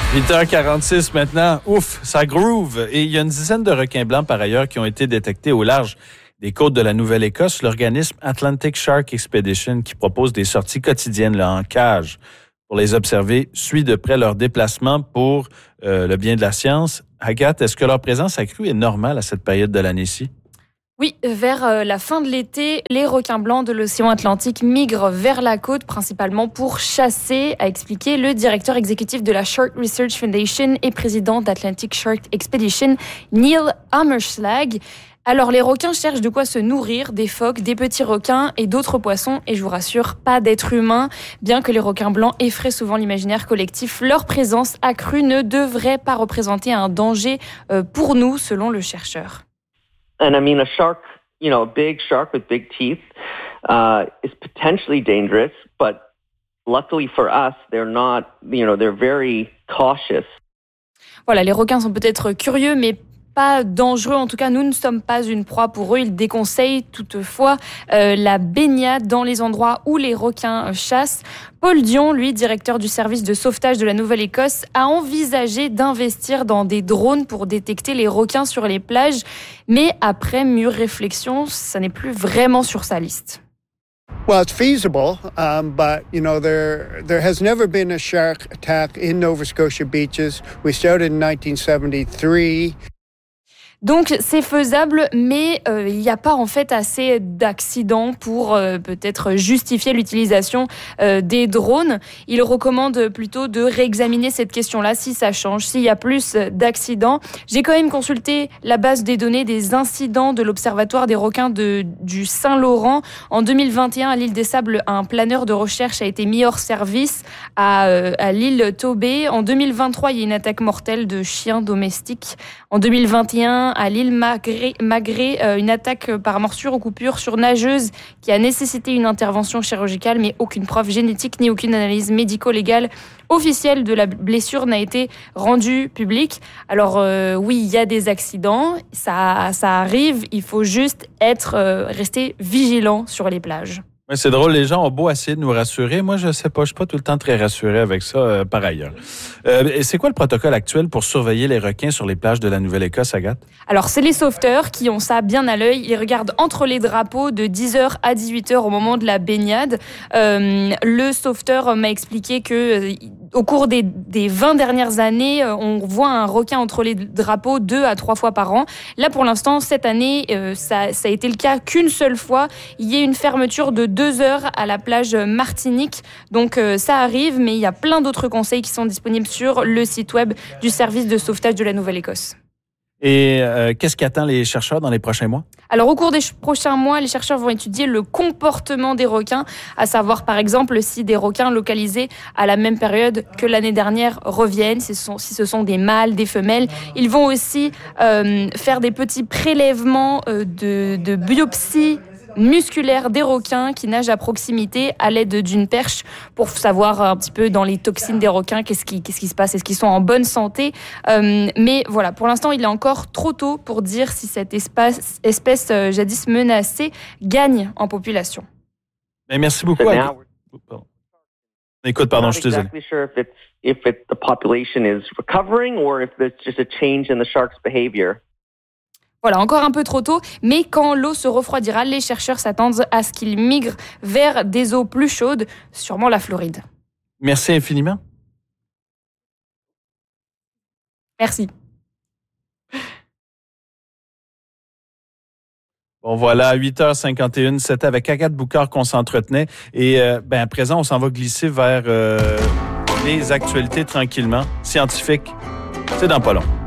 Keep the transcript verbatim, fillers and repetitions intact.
huit heures quarante-six maintenant. Ouf, ça groove. Et il y a une dizaine de requins blancs par ailleurs qui ont été détectés au large des côtes de la Nouvelle-Écosse. L'organisme Atlantic Shark Expedition, qui propose des sorties quotidiennes là, en cage pour les observer, suit de près leur déplacement pour euh, le bien de la science. Agathe, est-ce que leur présence accrue est normale à cette période de l'année-ci? Oui, vers la fin de l'été, les requins blancs de l'océan Atlantique migrent vers la côte, principalement pour chasser, a expliqué le directeur exécutif de la Shark Research Foundation et président d'Atlantic Shark Expedition, Neil Hammerschlag. Alors, les requins cherchent de quoi se nourrir, des phoques, des petits requins et d'autres poissons. Et je vous rassure, pas d'êtres humains. Bien que les requins blancs effraient souvent l'imaginaire collectif, leur présence accrue ne devrait pas représenter un danger pour nous, selon le chercheur. And I mean, a shark, you know, a big shark with big teeth uh, is potentially dangerous, but luckily for us, they're not, you know, they're very cautious. Voilà, les requins sont peut-être curieux, mais pas dangereux. En tout cas, nous ne sommes pas une proie pour eux. Ils déconseillent toutefois euh, la baignade dans les endroits où les requins chassent. Paul Dion, lui, directeur du service de sauvetage de la Nouvelle-Écosse, a envisagé d'investir dans des drones pour détecter les requins sur les plages. Mais après mûre réflexion, ça n'est plus vraiment sur sa liste. Well, it's feasible, um, but, you know, there there has never been a shark attack in Nova Scotia beaches. We started in nineteen seventy-three. Donc c'est faisable, mais euh, il n'y a pas en fait assez d'accidents pour euh, peut-être justifier l'utilisation euh, des drones. Il recommande plutôt de réexaminer cette question-là si ça change, s'il y a plus d'accidents. J'ai quand même consulté la base des données des incidents de l'Observatoire des requins de, du Saint-Laurent. En deux mille vingt et un, à l'île des Sables, un planeur de recherche a été mis hors service à, euh, à l'île Tobé. En deux mille vingt-trois, il y a une attaque mortelle de chiens domestiques. En deux mille vingt et un, à l'île Magré, Magré euh, une attaque par morsure ou coupure sur nageuse qui a nécessité une intervention chirurgicale, mais aucune preuve génétique ni aucune analyse médico-légale officielle de la blessure n'a été rendue publique. Alors euh, oui, il y a des accidents, ça, ça arrive, il faut juste être euh, rester vigilant sur les plages. Oui, c'est drôle, les gens ont beau essayer de nous rassurer. Moi, je ne sais pas, je ne suis pas tout le temps très rassuré avec ça, euh, par ailleurs. Euh, c'est quoi le protocole actuel pour surveiller les requins sur les plages de la Nouvelle-Écosse, Agathe? Alors, c'est les sauveteurs qui ont ça bien à l'œil. Ils regardent entre les drapeaux de dix heures à dix-huit heures au moment de la baignade. Euh, le sauveteur m'a expliqué que... Euh, Au cours des, des vingt dernières années, on voit un requin entre les drapeaux deux à trois fois par an. Là, pour l'instant, cette année, euh, ça, ça a été le cas qu'une seule fois. Il y a une fermeture de deux heures à la plage Martinique. Donc, euh, ça arrive, mais il y a plein d'autres conseils qui sont disponibles sur le site web du service de sauvetage de la Nouvelle-Écosse. Et euh, qu'est-ce qui attend les chercheurs dans les prochains mois? Alors, au cours des prochains mois, les chercheurs vont étudier le comportement des requins, à savoir, par exemple, si des requins localisés à la même période que l'année dernière reviennent, si ce sont, si ce sont des mâles, des femelles. Ils vont aussi euh, faire des petits prélèvements euh, de, de biopsie musculaire des requins qui nagent à proximité à l'aide d'une perche pour savoir un petit peu dans les toxines des requins qu'est-ce qui, qu'est-ce qui se passe, est-ce qu'ils sont en bonne santé. Euh, mais voilà, pour l'instant, il est encore trop tôt pour dire si cette espèce, espèce euh, jadis menacée gagne en population. Mais merci beaucoup. Écoute, pardon, je suis désolé. I'm not exactly sure if it's if it, the population is recovering or if there's just a change in the shark's behavior. Voilà, encore un peu trop tôt, mais quand l'eau se refroidira, les chercheurs s'attendent à ce qu'ils migrent vers des eaux plus chaudes, sûrement la Floride. Merci infiniment. Merci. Bon, voilà, huit heures cinquante et une, c'était avec Agathe Boucard qu'on s'entretenait. Et euh, ben, à présent, on s'en va glisser vers euh, les actualités tranquillement. Scientifiques, c'est dans pas long.